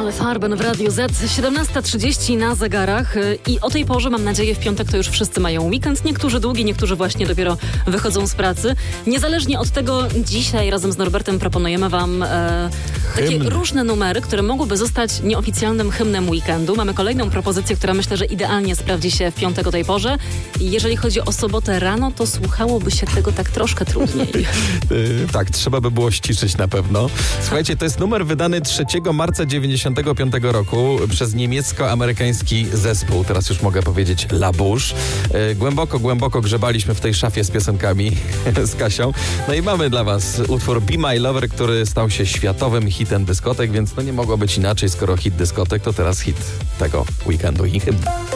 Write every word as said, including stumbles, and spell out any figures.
Ale Farben w Radiu Z, siedemnasta trzydzieści na zegarach i o tej porze, mam nadzieję, w piątek to już wszyscy mają weekend. Niektórzy długi, niektórzy właśnie dopiero wychodzą z pracy. Niezależnie od tego, dzisiaj razem z Norbertem proponujemy wam e, takie Hymn. różne numery, które mogłyby zostać nieoficjalnym hymnem weekendu. Mamy kolejną propozycję, która myślę, że idealnie sprawdzi się w piątek o tej porze. I jeżeli chodzi o sobotę rano, to słuchałoby się tego tak troszkę trudniej. Yy, tak, trzeba by było ściszyć na pewno. Słuchajcie, to jest numer wydany trzeciego marca dziewięćdziesiątego piątego roku przez niemiecko-amerykański zespół, teraz już mogę powiedzieć La Bouche. Yy, głęboko, głęboko grzebaliśmy w tej szafie z piosenkami z Kasią. No i mamy dla was utwór Be My Lover, który stał się światowym hitem dyskotek, więc no nie mogło być inaczej, skoro hit dyskotek, to teraz hit tego weekendu i hymn.